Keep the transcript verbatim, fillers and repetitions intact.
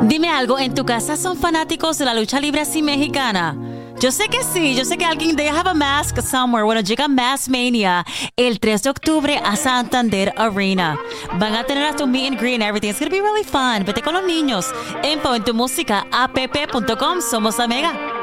Dime algo, ¿en tu casa son fanáticos de la lucha libre así mexicana? Yo sé que sí, yo sé que alguien, they have a mask somewhere. Bueno, llega Mask Mania el tres de octubre a Santander Arena. Van a tener hasta un meet and greet and everything. It's gonna be really fun. Vete con los niños. Info en tu música app punto com. Somos la Mega.